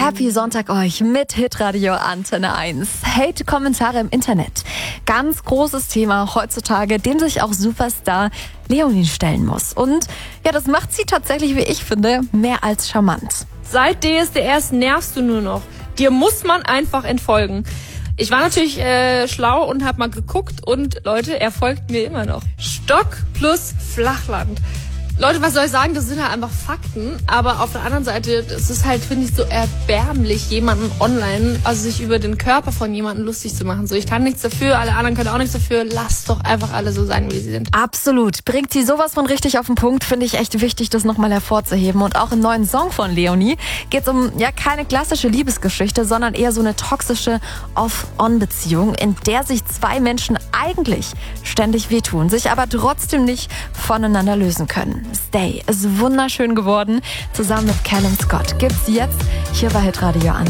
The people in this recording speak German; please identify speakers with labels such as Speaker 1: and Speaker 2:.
Speaker 1: Happy Sonntag euch mit Hitradio Antenne 1. Hate-Kommentare im Internet. Ganz großes Thema heutzutage, dem sich auch Superstar Leonie stellen muss. Und ja, das macht sie tatsächlich, wie ich finde, mehr als charmant.
Speaker 2: Seit DSDS nervst du nur noch. Dir muss man einfach entfolgen. Ich war natürlich schlau und habe mal geguckt und Leute, er folgt mir immer noch. Stock plus Flachland. Leute, was soll ich sagen, das sind halt einfach Fakten, aber auf der anderen Seite, das ist halt, finde ich, so erbärmlich, jemanden online, also sich über den Körper von jemandem lustig zu machen. So, ich kann nichts dafür, alle anderen können auch nichts dafür, lasst doch einfach alle so sein, wie sie sind.
Speaker 1: Absolut. Bringt sie sowas von richtig auf den Punkt, finde ich echt wichtig, das nochmal hervorzuheben. Und auch im neuen Song von Leonie geht es um, ja, keine klassische Liebesgeschichte, sondern eher so eine toxische Off-On-Beziehung, in der sich zwei Menschen eigentlich ständig wehtun, sich aber trotzdem nicht voneinander lösen können. Stay ist wunderschön geworden. Zusammen mit Callum Scott gibt's jetzt hier bei Hitradio Antenne.